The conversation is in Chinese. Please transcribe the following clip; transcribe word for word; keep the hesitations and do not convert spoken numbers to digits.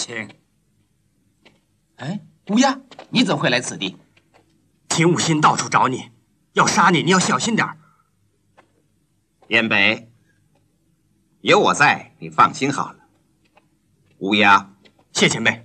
请。 哎，乌鸦，你怎会来此地？ 秦武新到处找你，要杀你，你要小心点儿。 燕北，有我在，你放心好了。乌鸦， 谢前辈。